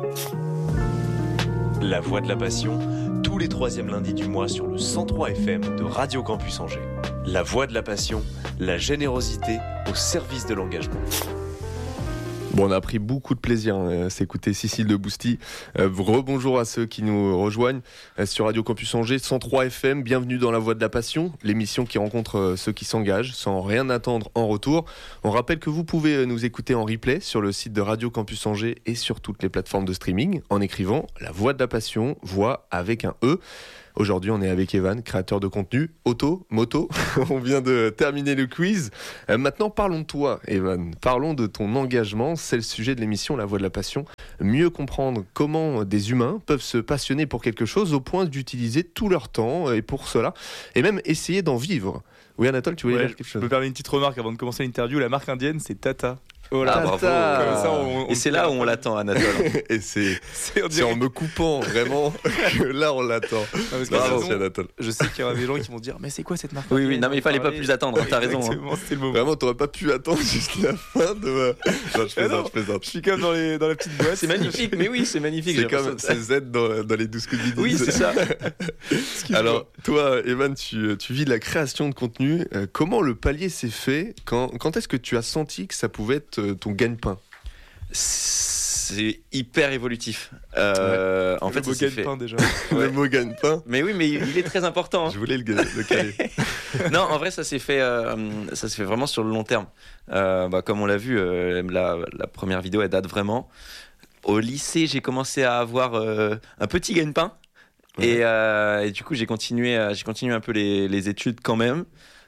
La Voix de la Passion, tous les troisièmes lundis du mois sur le 103 FM de Radio Campus Angers. La Voix de la Passion, la générosité au service de l'engagement. Bon, on a pris beaucoup de plaisir à s'écouter Cécile de Bousty. Rebonjour à ceux qui nous rejoignent sur Radio Campus Angers 103 FM. Bienvenue dans La Voix de la Passion, l'émission qui rencontre ceux qui s'engagent sans rien attendre en retour. On rappelle que vous pouvez nous écouter en replay sur le site de Radio Campus Angers et sur toutes les plateformes de streaming en écrivant La Voix de la Passion, voix avec un E. Aujourd'hui, on est avec Evan, créateur de contenu, auto, moto. On vient de terminer le quiz. Maintenant, parlons de toi, Evan. Parlons de ton engagement. C'est le sujet de l'émission La Voix de la Passion. Mieux comprendre comment des humains peuvent se passionner pour quelque chose au point d'utiliser tout leur temps et pour cela, et même essayer d'en vivre. Oui, Anatole, tu voulais dire quelque chose ? Je me permets une petite remarque avant de commencer l'interview. La marque indienne, c'est Tata. Oh là, bravo. ça, et c'est là où on l'attend, Anatole. Et c'est en me coupant vraiment que là on l'attend. Bravo, Anatole. Je sais qu'il y aura des gens qui vont dire mais c'est quoi cette marque? Oui, non mais il fallait pas plus attendre, t'as raison. Exactement, c'était le moment. Vraiment, t'aurais pas pu attendre jusqu'à la fin de... Non, je plaisante. Je suis comme dans la petite boîte. C'est magnifique, mais oui, c'est magnifique. C'est comme Z dans les 12 coups de midi. Oui, c'est ça. Alors, toi, Evan, tu vis de la création de contenu. Comment le palier s'est fait? Quand est-ce que tu as senti que ça pouvait être ton gagne-pain? C'est hyper évolutif. En fait, le mot gagne-pain déjà. Le mot gagne-pain. Mais oui, mais il est très important. Je voulais le caler. Non, en vrai, ça s'est fait vraiment sur le long terme. Comme on l'a vu, la première vidéo, elle date vraiment. Au lycée, j'ai commencé à avoir un petit gagne-pain. Ouais. Et du coup, j'ai continué un peu les études quand même.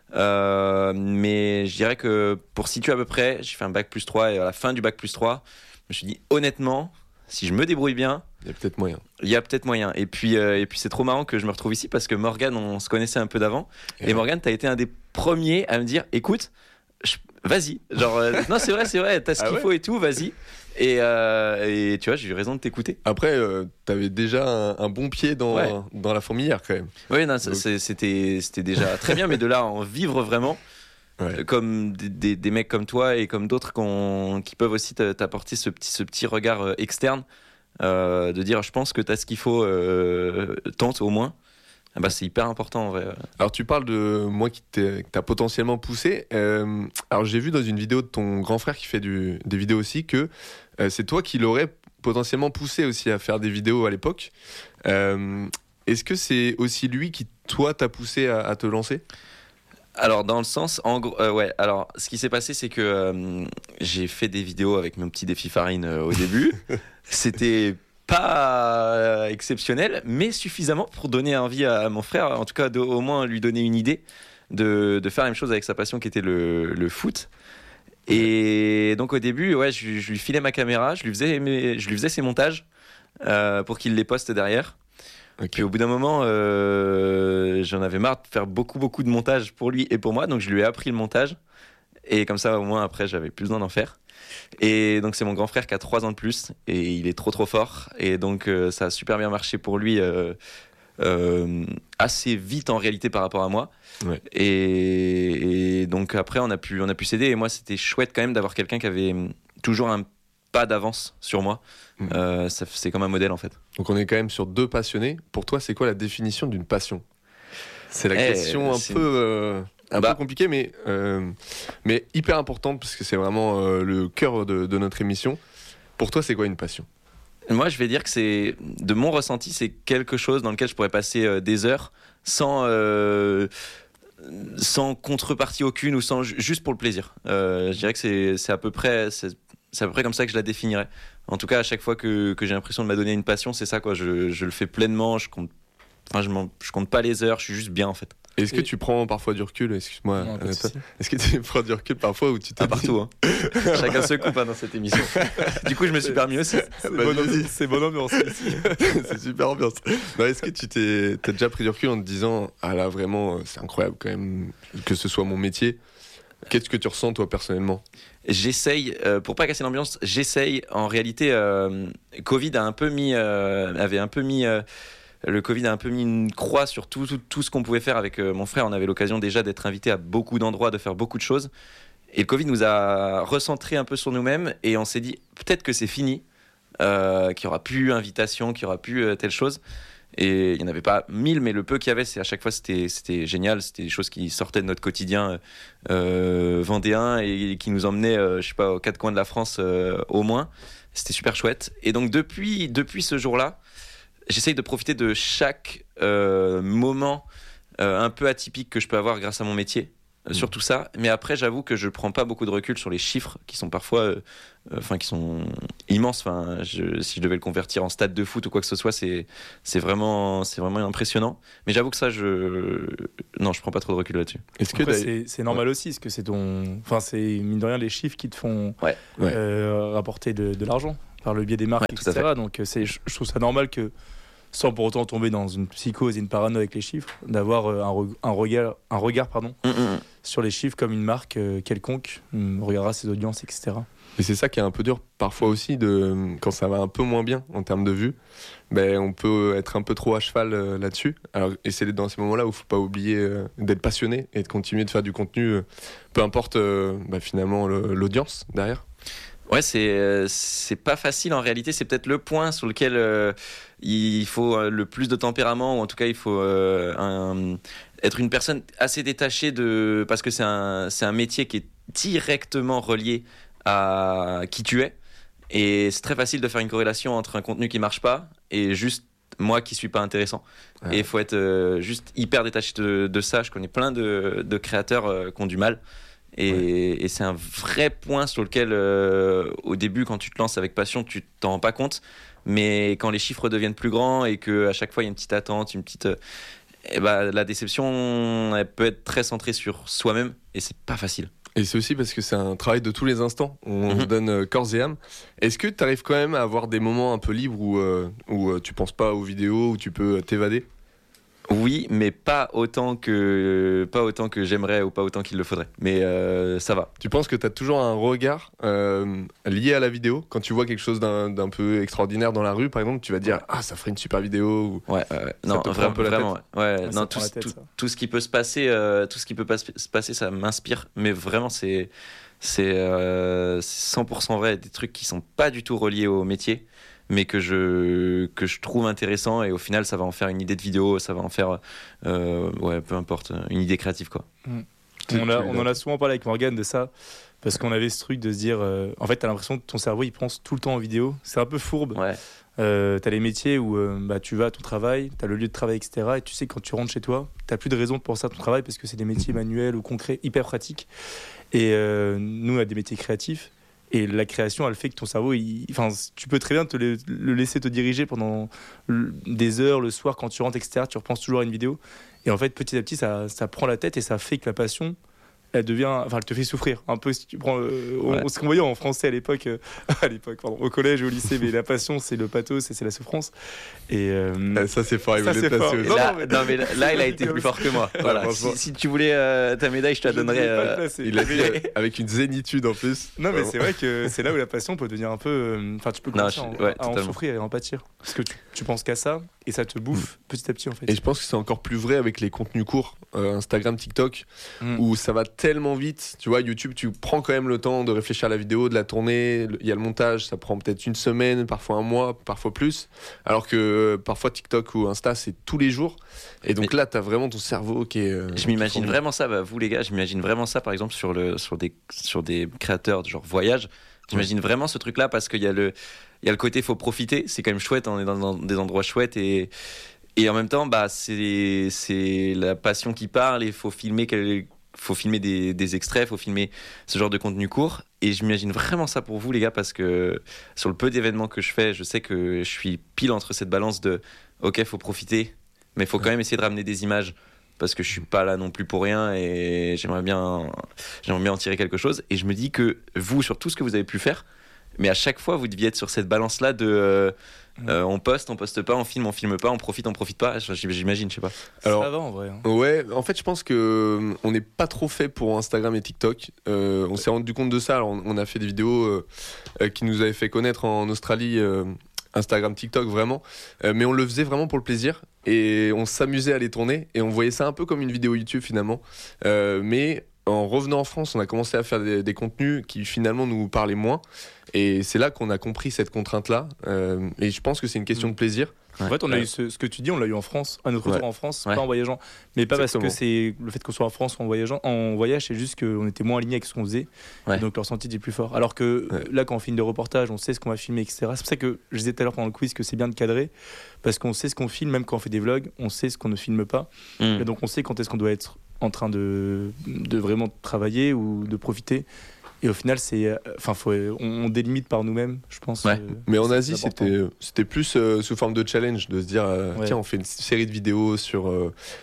Mais je dirais que pour situer à peu près, j'ai fait un bac plus 3 et à la fin du bac plus 3, je me suis dit honnêtement, si je me débrouille bien, il y a peut-être moyen. Et puis c'est trop marrant que je me retrouve ici parce que Morgane, on se connaissait un peu d'avant. Et Morgane, t'as été un des premiers à me dire écoute, vas-y. Genre, non, c'est vrai, t'as ce qu'il faut et tout, vas-y. Et tu vois, j'ai eu raison de t'écouter. Après, t'avais déjà un bon pied dans la fourmilière quand même. Oui, non, c'était déjà très bien, mais de là à en vivre vraiment, comme des mecs comme toi et comme d'autres qui peuvent aussi t'apporter ce petit regard externe, de dire je pense que t'as ce qu'il faut, tente au moins. C'est hyper important en vrai. Alors tu parles de moi qui t'a potentiellement poussé. Alors j'ai vu dans une vidéo de ton grand frère qui fait des vidéos aussi que c'est toi qui l'aurais potentiellement poussé aussi à faire des vidéos à l'époque. Est-ce que c'est aussi lui qui toi t'a poussé à te lancer ? Alors dans le sens, en gros, ouais. Alors ce qui s'est passé, c'est que j'ai fait des vidéos avec mon petit défi farine au début. C'était pas exceptionnel, mais suffisamment pour donner envie à mon frère, en tout cas au moins lui donner une idée de faire la même chose avec sa passion qui était le foot. Et donc au début, je lui filais ma caméra, je lui faisais ses montages pour qu'il les poste derrière. Okay. Puis au bout d'un moment, j'en avais marre de faire beaucoup de montages pour lui et pour moi, donc je lui ai appris le montage. Et comme ça, au moins, après, j'avais plus besoin d'en faire. Et donc, c'est mon grand frère qui a 3 ans de plus. Et il est trop fort. Et donc, ça a super bien marché pour lui, assez vite en réalité par rapport à moi. Ouais. Et donc, après, on a pu s'aider. Et moi, c'était chouette quand même d'avoir quelqu'un qui avait toujours un pas d'avance sur moi. C'est comme un modèle, en fait. Donc, on est quand même sur 2 passionnés. Pour toi, c'est quoi la définition d'une passion ? C'est la question un peu compliqué, mais hyper importante parce que c'est vraiment le cœur de notre émission. Pour toi, c'est quoi une passion ? Moi, je vais dire que de mon ressenti, c'est quelque chose dans lequel je pourrais passer des heures sans contrepartie aucune ou juste pour le plaisir. Je dirais que c'est à peu près comme ça que je la définirais. En tout cas, à chaque fois que j'ai l'impression de m'adonner une passion, c'est ça quoi. Je le fais pleinement. Je compte pas les heures. Je suis juste bien en fait. Est-ce que tu prends parfois du recul ? Excuse-moi, non, est-ce que tu prends du recul parfois où tu te partout hein. Chacun se coupe dans cette émission. Du coup, je me suis permis aussi. C'est bonne ambiance ici. C'est super ambiance. Non, est-ce que t'as déjà pris du recul en te disant ah là vraiment c'est incroyable quand même que ce soit mon métier ? Qu'est-ce que tu ressens toi personnellement ? J'essaye, pour pas casser l'ambiance, en réalité, Covid avait un peu mis le Covid a un peu mis une croix sur tout ce qu'on pouvait faire avec mon frère. On avait l'occasion déjà d'être invité à beaucoup d'endroits, de faire beaucoup de choses. Et le Covid nous a recentré un peu sur nous-mêmes et on s'est dit peut-être que c'est fini. qu'il y aura plus invitation, qu'il y aura plus telle chose. Et il n'y en avait pas 1000, mais le peu qu'il y avait, à chaque fois, c'était génial. C'était des choses qui sortaient de notre quotidien vendéen et qui nous emmenaient, je sais pas, aux 4 coins de la France au moins. C'était super chouette. Et donc, depuis ce jour-là, j'essaye de profiter de chaque moment un peu atypique que je peux avoir grâce à mon métier. Sur tout ça, mais après j'avoue que je prends pas beaucoup de recul sur les chiffres qui sont parfois qui sont immenses. Si je devais le convertir en stade de foot ou quoi que ce soit, c'est vraiment impressionnant, mais j'avoue que ça je prends pas trop de recul là-dessus. Est-ce que c'est normal aussi, parce que c'est c'est mine de rien les chiffres qui te font rapporter de l'argent par le biais des marques, etc. Donc je trouve ça normal que, sans pour autant tomber dans une psychose et une parano avec les chiffres, d'avoir un regard sur les chiffres comme une marque quelconque regardera ses audiences, etc. Et c'est ça qui est un peu dur parfois aussi, quand ça va un peu moins bien en termes de vues, on peut être un peu trop à cheval là-dessus. Alors, et c'est dans ces moments-là où il ne faut pas oublier d'être passionné et de continuer de faire du contenu, peu importe finalement l'audience derrière. Ouais, c'est pas facile en réalité. C'est peut-être le point sur lequel il faut le plus de tempérament, ou en tout cas il faut être une personne assez détachée parce que c'est un métier qui est directement relié à qui tu es, et c'est très facile de faire une corrélation entre un contenu qui marche pas et juste moi qui suis pas intéressant. Et il faut être juste hyper détaché de ça. Je connais plein de créateurs qui ont du mal. Et c'est un vrai point sur lequel, au début, quand tu te lances avec passion, tu t'en rends pas compte. Mais quand les chiffres deviennent plus grands et qu'à chaque fois il y a une petite attente, la déception, elle peut être très centrée sur soi-même, et c'est pas facile. Et c'est aussi parce que c'est un travail de tous les instants. On se donne corps et âme. Est-ce que tu arrives quand même à avoir des moments un peu libres où tu penses pas aux vidéos, où tu peux t'évader ? Oui, mais pas autant que j'aimerais, ou pas autant qu'il le faudrait. Mais ça va. Tu penses que tu as toujours un regard lié à la vidéo ? Quand tu vois quelque chose d'un peu extraordinaire dans la rue, par exemple, tu vas dire « Ah, ça ferait une super vidéo » ou... Non, vraiment. Non, tout ce qui peut se passer, ça m'inspire. Mais vraiment, c'est 100% vrai. Des trucs qui sont pas du tout reliés au métier, mais que je trouve intéressant, et au final ça va en faire une idée de vidéo, ça va en faire peu importe, une idée créative, quoi. On en a souvent parlé avec Morgane de ça, parce qu'on avait ce truc de se dire en fait t'as l'impression que ton cerveau il pense tout le temps en vidéo, c'est un peu fourbe. T'as les métiers où tu vas à ton travail, t'as le lieu de travail, etc., et tu sais que quand tu rentres chez toi t'as plus de raison de penser à ton travail, parce que c'est des métiers manuels ou concrets, hyper pratiques. Et nous on a des métiers créatifs. Et la création, elle fait que ton cerveau, tu peux très bien le laisser te diriger pendant des heures, le soir, quand tu rentres, etc. Tu repenses toujours à une vidéo. Et en fait, petit à petit, ça prend la tête, et ça fait que la passion, elle te fait souffrir. Un peu, si tu prends ce qu'on voyait en français à l'époque, au collège, au lycée, mais la passion, c'est le pathos, c'est la souffrance. Et ça, c'est fort, il ça, voulait c'est placer fort. aussi. Là, il a été plus fort que moi. Voilà. Si tu voulais ta médaille, je te la donnerais. Il l'a dit avec une zénitude en plus. Non, mais c'est vrai que c'est là où la passion peut devenir un peu. Tu peux commencer à en souffrir et à en pâtir. Parce que tu penses qu'à ça, et ça te bouffe petit à petit, en fait. Et je pense que c'est encore plus vrai avec les contenus courts, Instagram, TikTok, où ça va tellement vite. Tu vois, YouTube, tu prends quand même le temps de réfléchir à la vidéo, de la tourner. Il y a le montage, ça prend peut-être une semaine, parfois un mois, parfois plus. Alors que parfois TikTok ou Insta, c'est tous les jours. Et donc là, t'as vraiment ton cerveau qui est. Je m'imagine vraiment ça, vous les gars, j'imagine vraiment ça, par exemple, sur des créateurs de genre voyage. J'imagine vraiment ce truc-là, parce qu'il y a le côté faut profiter, c'est quand même chouette, on est dans des endroits chouettes, et en même temps c'est la passion qui parle, et il faut filmer des extraits, faut filmer ce genre de contenu court. Et j'imagine vraiment ça pour vous, les gars, parce que sur le peu d'événements que je fais, je sais que je suis pile entre cette balance de ok, faut profiter, mais faut quand même essayer de ramener des images, parce que je suis pas là non plus pour rien, et j'aimerais bien en tirer quelque chose. Et je me dis que vous, sur tout ce que vous avez pu faire, mais à chaque fois vous deviez être sur cette balance là de on poste pas, on filme pas, on profite pas, j'imagine, je sais pas. Alors, ça va en vrai, hein. Ouais, en fait je pense que on n'est pas trop fait pour Instagram et TikTok. On s'est rendu compte de ça. Alors, on a fait des vidéos qui nous avaient fait connaître en Australie, Instagram, TikTok, vraiment, mais on le faisait vraiment pour le plaisir, et on s'amusait à les tourner, et on voyait ça un peu comme une vidéo YouTube finalement, mais en revenant en France, on a commencé à faire des contenus qui finalement nous parlaient moins. Et c'est là qu'on a compris cette contrainte-là. Et je pense que c'est une question de plaisir. En fait, on a eu ce que tu dis, on l'a eu en France, à notre retour en France, pas en voyageant. Mais pas Exactement. parce que c'est le fait qu'on soit en France ou en voyageant. En voyage, c'est juste qu'on était moins aligné avec ce qu'on faisait. Et donc, le ressenti était plus fort. Alors que là, quand on filme des reportages, on sait ce qu'on va filmer, etc. C'est pour ça que je disais tout à l'heure pendant le quiz que c'est bien de cadrer. Parce qu'on sait ce qu'on filme, même quand on fait des vlogs, on sait ce qu'on ne filme pas. Et donc, on sait quand est-ce qu'on doit être en train de vraiment travailler ou de profiter. Et au final, on délimite par nous-mêmes, je pense. Mais en Asie, c'était plus sous forme de challenge, de se dire tiens, on fait une série de vidéos sur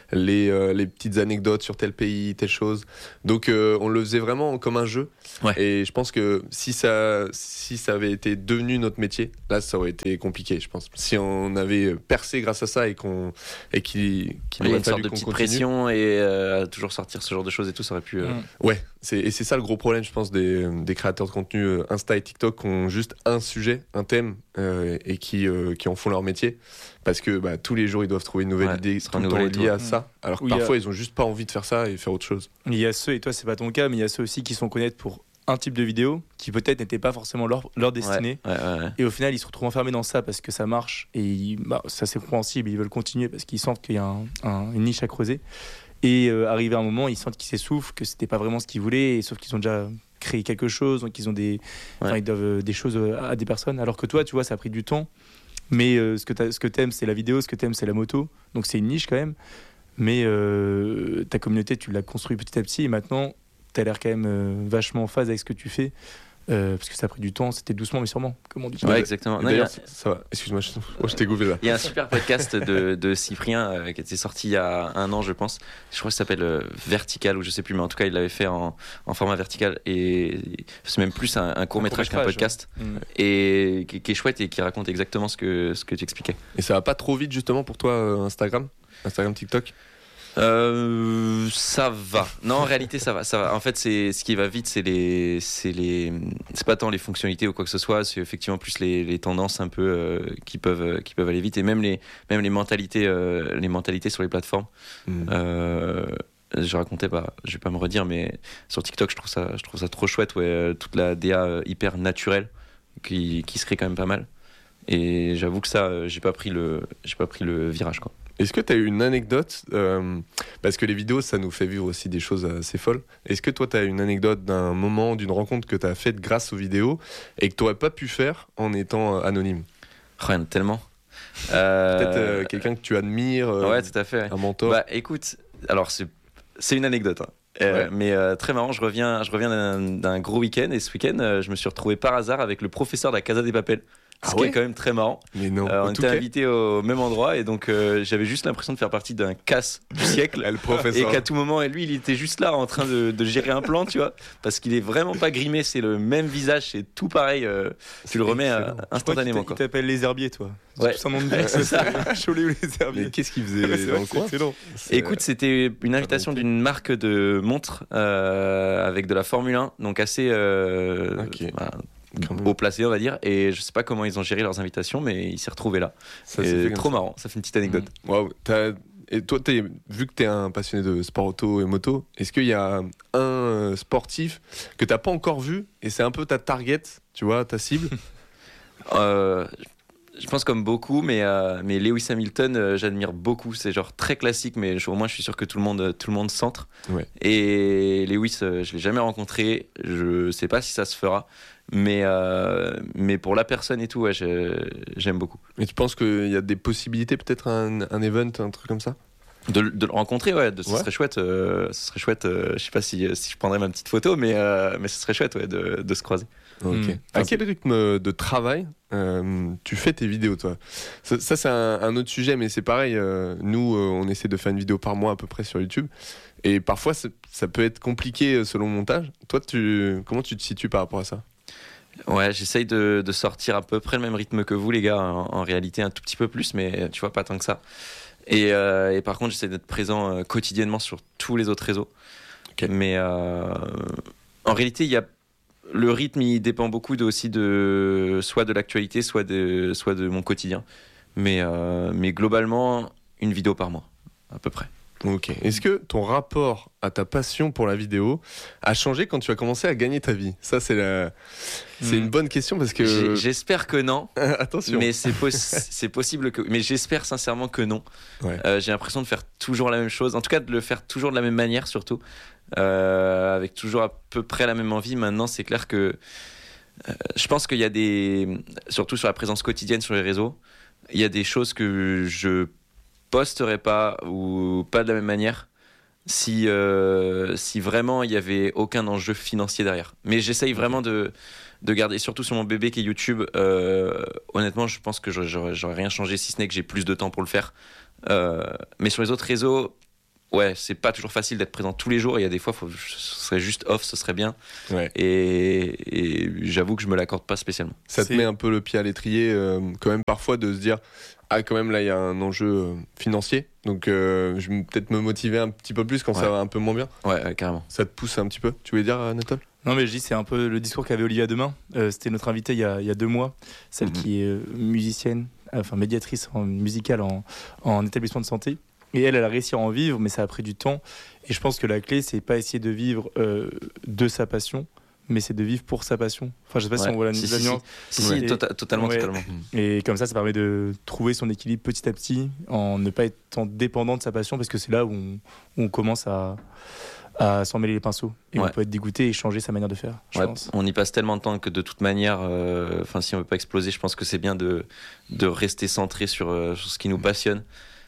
les petites anecdotes sur tel pays, telle chose. Donc on le faisait vraiment comme un jeu. Et je pense que si ça avait été devenu notre métier, là, ça aurait été compliqué, je pense. Si on avait percé grâce à ça et qu'il y a aurait une sorte fallu de qu'on petite continue. Pression et toujours sortir ce genre de choses et tout, ça aurait pu. Et c'est ça le gros problème, je pense, des créateurs de contenu Insta et TikTok qui ont juste un sujet, un thème et qui en font leur métier. Parce que tous les jours, ils doivent trouver une nouvelle idée tout le temps liée à ça. Alors que parfois, ils ont juste pas envie de faire ça et faire autre chose. Il y a ceux, et toi, c'est pas ton cas, mais il y a ceux aussi qui sont connus pour un type de vidéo qui peut-être n'était pas forcément leur destinée. Et au final, ils se retrouvent enfermés dans ça parce que ça marche. Et ça, c'est compréhensible. Ils veulent continuer parce qu'ils sentent qu'il y a une niche à creuser. Et arrivé à un moment, ils sentent qu'ils s'essoufflent, que c'était pas vraiment ce qu'ils voulaient, et sauf qu'ils ont déjà créé quelque chose, donc ils ont ils doivent des choses à des personnes. Alors que toi, tu vois, ça a pris du temps. Mais ce que t'aimes, c'est la vidéo, ce que t'aimes, c'est la moto. Donc c'est une niche quand même. Mais ta communauté, tu l'as construite petit à petit, et maintenant, t'as l'air quand même vachement en phase avec ce que tu fais. Parce que ça a pris du temps, c'était doucement mais sûrement, comme on dit. Exactement. D'ailleurs, ça va. Excuse-moi, je t'ai gouffé là. Il y a un super podcast de Cyprien qui était sorti il y a 1 an, je pense. Je crois que ça s'appelle Vertical ou je sais plus, mais en tout cas, il l'avait fait en format vertical. Et c'est même plus un court-métrage qu'un podcast. Et qui est chouette et qui raconte exactement ce que tu expliquais. Et ça va pas trop vite justement pour toi, Instagram, TikTok? Ça va. Non, en réalité, ça va. En fait, ce qui va vite, c'est pas tant les fonctionnalités ou quoi que ce soit, c'est effectivement plus les tendances un peu qui peuvent aller vite et même les mentalités sur les plateformes. Je racontais, je vais pas me redire, mais sur TikTok, je trouve ça trop chouette, toute la DA hyper naturelle qui se crée quand même pas mal. Et j'avoue que ça, j'ai pas pris le virage, quoi. Est-ce que tu as eu une anecdote parce que les vidéos, ça nous fait vivre aussi des choses assez folles. Est-ce que toi, tu as une anecdote d'un moment, d'une rencontre que tu as faite grâce aux vidéos et que tu n'aurais pas pu faire en étant anonyme? Rien, tellement. Peut-être quelqu'un que tu admires, ouais, tout à fait. Un mentor. Écoute, alors c'est une anecdote, mais très marrant. Je reviens d'un gros week-end et ce week-end, je me suis retrouvé par hasard avec le professeur de la Casa des Papel. Ce qui est quand même très marrant. Mais non, on était invités au même endroit et donc j'avais juste l'impression de faire partie d'un casse du siècle. Le professeur. Et qu'à tout moment, lui, il était juste là en train de gérer un plan, tu vois, parce qu'il est vraiment pas grimé, c'est le même visage, c'est tout pareil. Tu le remets instantanément. Il t'appelle les herbiers, toi. Ouais. C'est son nom de vie, c'est ça. Cholet ou les herbiers. Mais qu'est-ce qu'il faisait dans le coin? Écoute, c'était une invitation d'une marque de montres avec de la Formule 1, donc assez. Haut placé, on va dire, et je sais pas comment ils ont géré leurs invitations, mais il s'est retrouvé là. C'est trop marrant, ça fait une petite anecdote. Waouh. Et toi, vu que tu es un passionné de sport auto et moto, est-ce qu'il y a un sportif que tu n'as pas encore vu et c'est un peu ta target, tu vois, ta cible? Je pense comme beaucoup, mais Lewis Hamilton, j'admire beaucoup. C'est genre très classique, mais au moins je suis sûr que tout le monde centre. Ouais. Et Lewis, je l'ai jamais rencontré. Je sais pas si ça se fera, mais pour la personne et tout, j'aime beaucoup. Et tu penses qu'il y a des possibilités, peut-être un event, un truc comme ça? De le rencontrer, ce serait chouette. Je sais pas si je prendrais ma petite photo, mais ce serait chouette, de se croiser. Okay. À quel rythme de travail tu fais tes vidéos, toi? Ça c'est un autre sujet, mais c'est pareil. Nous, on essaie de faire une vidéo par mois à peu près sur YouTube, et parfois ça peut être compliqué selon le montage. Toi, comment tu te situes par rapport à ça? Ouais, j'essaye de sortir à peu près le même rythme que vous, les gars. En réalité, un tout petit peu plus, mais tu vois, pas tant que ça. Et par contre, j'essaie d'être présent quotidiennement sur tous les autres réseaux. Okay. Mais en réalité, le rythme, il dépend beaucoup soit de l'actualité, soit de mon quotidien. Mais globalement, une vidéo par mois, à peu près. Ok. Est-ce que ton rapport à ta passion pour la vidéo a changé quand tu as commencé à gagner ta vie ? Ça, c'est une bonne question parce que... J'espère que non. Attention. Mais c'est possible que... Mais j'espère sincèrement que non. Ouais. J'ai l'impression de faire toujours la même chose. En tout cas, de le faire toujours de la même manière, surtout. Avec toujours à peu près la même envie. Maintenant, c'est clair que... je pense qu'il y a surtout sur la présence quotidienne sur les réseaux, il y a des choses que je posterais pas ou pas de la même manière si vraiment il y avait aucun enjeu financier derrière. Mais j'essaye vraiment de garder, surtout sur mon bébé qui est YouTube. Honnêtement, je pense que j'aurais rien changé si ce n'est que j'ai plus de temps pour le faire. Mais sur les autres réseaux, ouais, c'est pas toujours facile d'être présent tous les jours. Il y a des fois, ce serait juste off, ce serait bien. Ouais. Et j'avoue que je me l'accorde pas spécialement. Ça te met un peu le pied à l'étrier, quand même parfois de se dire, ah quand même là il y a un enjeu financier, donc je vais peut-être me motiver un petit peu plus quand ça va un peu moins bien. Ouais, carrément. Ça te pousse un petit peu. Tu voulais dire, Nathan ? Non mais je dis, c'est un peu le discours qu'avait Olivia Demain. C'était notre invitée il y a 2 mois, celle qui est musicienne, enfin médiatrice musicale en établissement de santé. Et elle a réussi à en vivre, mais ça a pris du temps. Et je pense que la clé, c'est pas essayer de vivre de sa passion, mais c'est de vivre pour sa passion. Enfin, je sais pas si on voit la nuance. Si, totalement. Et comme ça permet de trouver son équilibre petit à petit, en ne pas être dépendant de sa passion, parce que c'est là où on commence à s'en mêler les pinceaux. Et on peut être dégoûté et changer sa manière de faire, je pense. On y passe tellement de temps que de toute manière, si on veut pas exploser, je pense que c'est bien de rester centré sur ce qui nous passionne.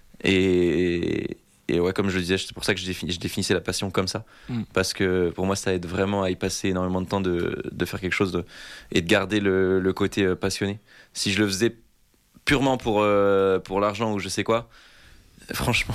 Et ouais, comme je le disais, c'est pour ça que je définissais la passion comme ça. Parce que pour moi, ça aide vraiment à y passer énormément de temps, de faire quelque chose et de garder le côté passionné. Si je le faisais purement pour l'argent ou je sais quoi, franchement,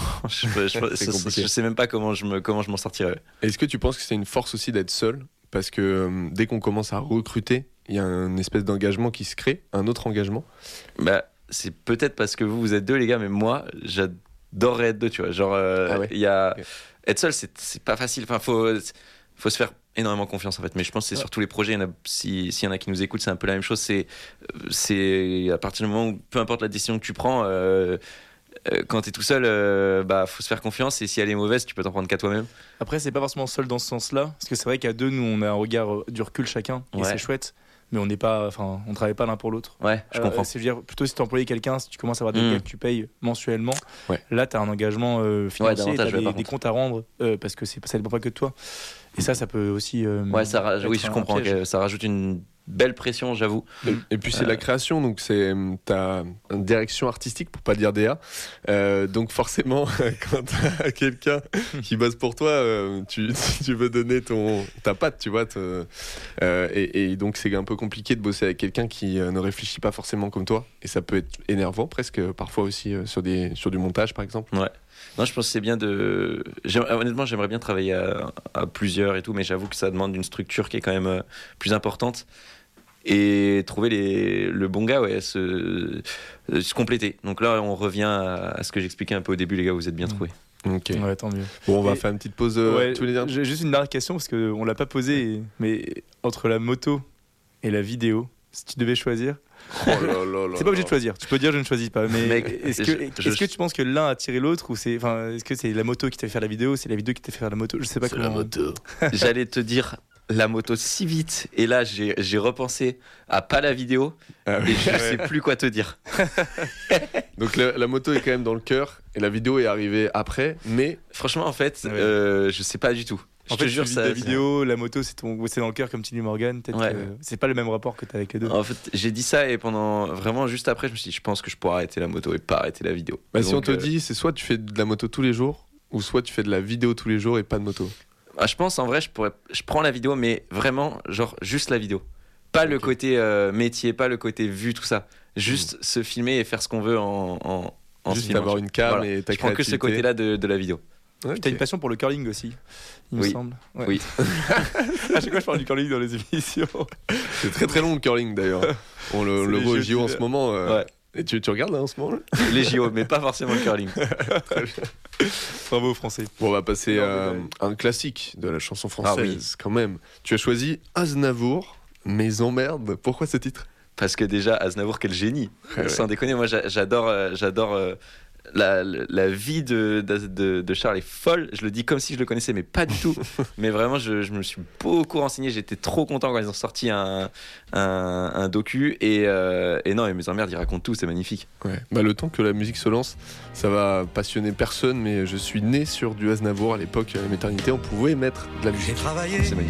je sais même pas comment je m'en sortirais. Est-ce que tu penses que c'est une force aussi d'être seul ? Parce que dès qu'on commence à recruter, il y a une espèce d'engagement qui se crée, un autre engagement. C'est peut-être parce que vous êtes 2 les gars, mais moi j'adorerais être 2, tu vois. Genre être seul, c'est pas facile. Enfin, faut se faire énormément confiance en fait. Mais je pense que c'est sur tous les projets. S'il y en a qui nous écoutent, c'est un peu la même chose. C'est à partir du moment où, peu importe la décision que tu prends, quand t'es tout seul, faut se faire confiance. Et si elle est mauvaise, tu peux t'en prendre qu'à toi-même. Après, c'est pas forcément seul dans ce sens-là, parce que c'est vrai qu'à 2, nous, on a un regard du recul chacun, et c'est chouette. Mais on travaille pas l'un pour l'autre. Ouais, je comprends. C'est-à-dire, plutôt si tu emploies quelqu'un, si tu commences à avoir des gars que tu payes mensuellement, là tu as un engagement financier, tu as des comptes à rendre parce que ça dépend pas que de toi. Et ça peut aussi. Oui, je comprends que ça rajoute une belle pression, j'avoue. Et puis c'est la création, donc t'as une direction artistique pour pas dire DA. Donc forcément, quand t'as quelqu'un qui bosse pour toi, tu veux donner ta patte, tu vois. Et donc c'est un peu compliqué de bosser avec quelqu'un qui ne réfléchit pas forcément comme toi. Et ça peut être énervant presque parfois aussi sur du montage par exemple. Ouais. Non, je pense que c'est bien honnêtement, j'aimerais bien travailler à plusieurs et tout, mais j'avoue que ça demande une structure qui est quand même plus importante. Et trouver le bon gars, se compléter. Donc là, on revient à ce que j'expliquais un peu au début, les gars, vous êtes bien trouvés. Ok. Ouais, tant mieux. Bon, on va faire une petite pause tous les derniers. J'ai juste une dernière question, parce qu'on ne l'a pas posée, mais entre la moto et la vidéo, si tu devais choisir... c'est pas obligé de choisir, tu peux dire je ne choisis pas, mais mec, est-ce que tu penses que l'un a tiré l'autre, ou est-ce que c'est la moto qui t'a fait faire la vidéo, c'est la vidéo qui t'a fait faire la moto, je sais pas comment. La moto. J'allais te dire la moto si vite, et là j'ai repensé à pas la vidéo, et je sais plus quoi te dire. Donc la moto est quand même dans le cœur et la vidéo est arrivée après, mais franchement en fait je sais pas du tout. En fait, la vidéo, la moto, c'est dans le cœur comme Tilly Morgan. Peut-être que c'est pas le même rapport que t'as avec les deux. En fait, j'ai dit ça et vraiment juste après, je me suis dit, je pense que je pourrais arrêter la moto et pas arrêter la vidéo. Si on te dit, c'est soit tu fais de la moto tous les jours, ou soit tu fais de la vidéo tous les jours et pas de moto. Je pense en vrai, je prends la vidéo, mais vraiment, genre juste la vidéo. Pas le côté métier, pas le côté vue, tout ça. Juste se filmer et faire ce qu'on veut en juste avoir une cam et ta créativité. Je prends que ce côté-là de la vidéo. Okay. T'as une passion pour le curling aussi, il me semble. Ouais. Oui. À chaque fois, je parle du curling dans les émissions. C'est très très long le curling d'ailleurs. On le voit au JO en ce moment. Et tu regardes là en ce moment là les JO, mais pas forcément le curling. Très bien. Bravo aux Français. Bon, on va passer à un classique de la chanson française quand même. Tu as choisi Aznavour, Mes emmerdes. Pourquoi ce titre ? Parce que déjà, Aznavour, quel génie. Sans déconner, moi j'adore la vie de Charles est folle. Je le dis comme si je le connaissais, mais pas du tout. Mais vraiment, je me suis beaucoup renseigné. J'étais trop content quand ils ont sorti un docu. Et non, et Mes Emmerdes, ils racontent tout, c'est magnifique. Ouais. Bah, le temps que la musique se lance, ça va passionner personne, mais je suis né sur du Aznavour à l'époque, à la maternité, on pouvait mettre de la musique. J'ai travaillé C'est magnifique.